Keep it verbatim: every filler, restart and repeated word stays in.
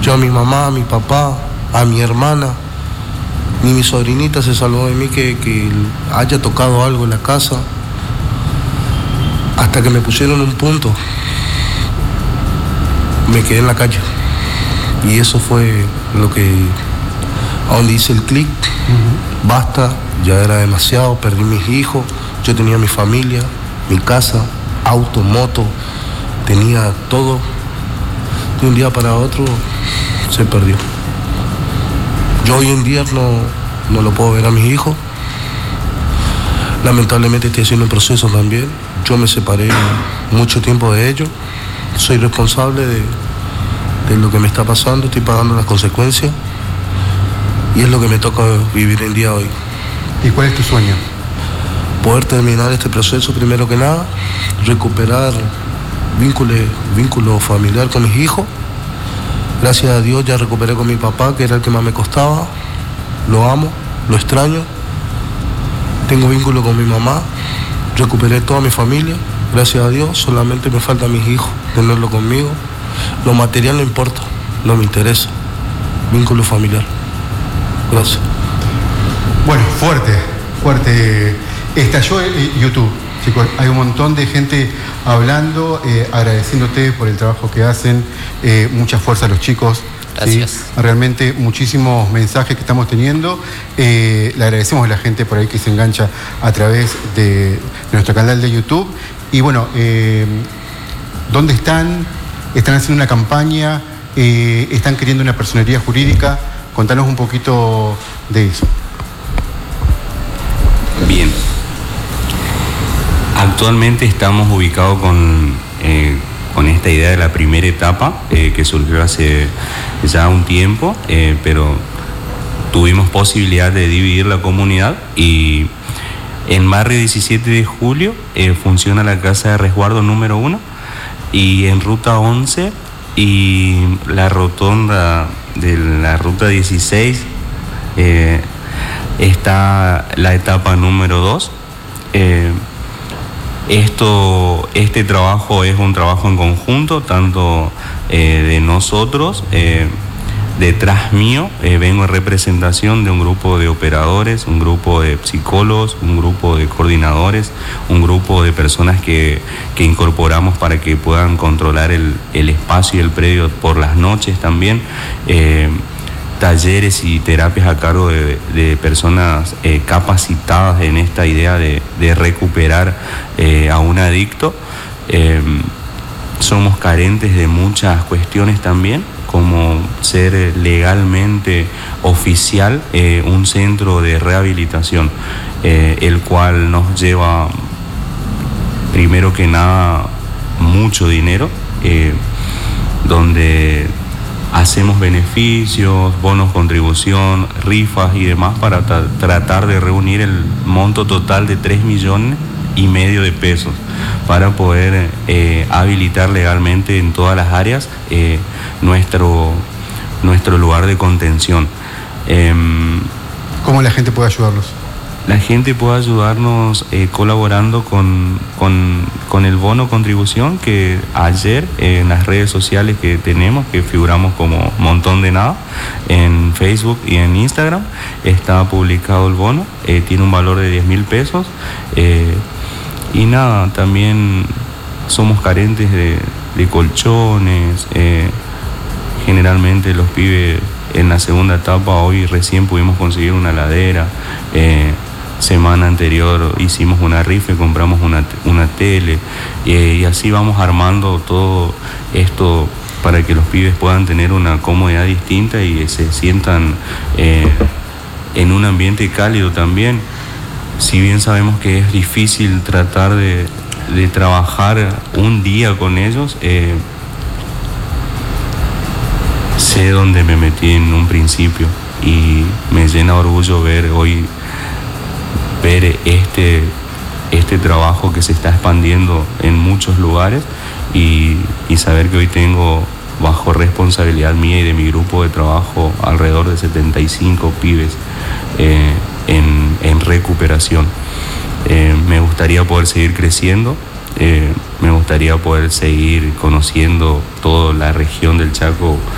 Yo a mi mamá, a mi papá, a mi hermana, ni mi sobrinita se salvó de mí que, que haya tocado algo en la casa, hasta que me pusieron un punto, me quedé en la calle. Y eso fue lo que, a donde hice el clic, uh-huh. Basta, ya era demasiado, perdí mis hijos, yo tenía mi familia, mi casa, auto, moto, tenía todo. De un día para otro se perdió. Yo hoy en día no, no lo puedo ver a mis hijos. Lamentablemente estoy haciendo un proceso también. Yo me separé mucho tiempo de ellos. Soy responsable de, de lo que me está pasando, estoy pagando las consecuencias. Y es lo que me toca vivir el día de hoy. ¿Y cuál es tu sueño? Poder terminar este proceso primero que nada, recuperar vínculo, vínculo familiar con mis hijos. Gracias a Dios ya recuperé con mi papá, que era el que más me costaba. Lo amo, lo extraño. Tengo vínculo con mi mamá. Recuperé toda mi familia, gracias a Dios. Solamente me falta a mis hijos, tenerlo conmigo. Lo material no importa, no me interesa. Vínculo familiar. Gracias. Bueno, fuerte, fuerte. Estalló el YouTube, chicos. Hay un montón de gente hablando, eh, agradeciéndote por el trabajo que hacen. Eh, mucha fuerza a los chicos. Gracias. ¿Sí? Realmente muchísimos mensajes que estamos teniendo. Eh, le agradecemos a la gente por ahí que se engancha a través de, de nuestro canal de YouTube. Y bueno, eh, ¿dónde están? ¿Están haciendo una campaña? Eh, ¿Están queriendo una personería jurídica? Contanos un poquito de eso. Bien. Actualmente estamos ubicados con, eh, con esta idea de la primera etapa eh, que surgió hace ya un tiempo, eh, pero tuvimos posibilidad de dividir la comunidad y en barrio diecisiete de julio eh, funciona la casa de resguardo número uno y en ruta once y la rotonda de la ruta dieciséis eh, está la etapa número dos. Eh, esto, este trabajo es un trabajo en conjunto, tanto eh, de nosotros, eh, detrás mío eh, vengo en representación de un grupo de operadores, un grupo de psicólogos, un grupo de coordinadores, un grupo de personas que, que incorporamos para que puedan controlar el, el espacio y el predio por las noches también. Eh, talleres y terapias a cargo de, de personas eh, capacitadas en esta idea de, de recuperar eh, a un adicto. Eh, somos carentes de muchas cuestiones también, como ser legalmente oficial eh, un centro de rehabilitación, eh, el cual nos lleva primero que nada mucho dinero, eh, donde hacemos beneficios, bonos contribución, rifas y demás para tra- tratar de reunir el monto total de tres millones y medio de pesos para poder eh, habilitar legalmente en todas las áreas eh, nuestro, nuestro lugar de contención. Eh, ¿Cómo la gente puede ayudarlos? La gente puede ayudarnos eh, colaborando con, con, con el bono contribución que ayer eh, en las redes sociales que tenemos, que figuramos como Montón de Nada, en Facebook y en Instagram, está publicado el bono, eh, tiene un valor de diez mil pesos. Eh, y nada, también somos carentes de, de colchones, eh, generalmente los pibes en la segunda etapa, hoy recién pudimos conseguir una heladera. Eh, Semana anterior hicimos una rifa y compramos una, una tele eh, y así vamos armando todo esto para que los pibes puedan tener una comodidad distinta y se sientan eh, en un ambiente cálido también. Si bien sabemos que es difícil tratar de, de trabajar un día con ellos, eh, sé dónde me metí en un principio y me llena de orgullo ver hoy ver este, este trabajo que se está expandiendo en muchos lugares y, y saber que hoy tengo bajo responsabilidad mía y de mi grupo de trabajo alrededor de setenta y cinco pibes eh, en, en recuperación. Eh, me gustaría poder seguir creciendo, eh, me gustaría poder seguir conociendo toda la región del Chaco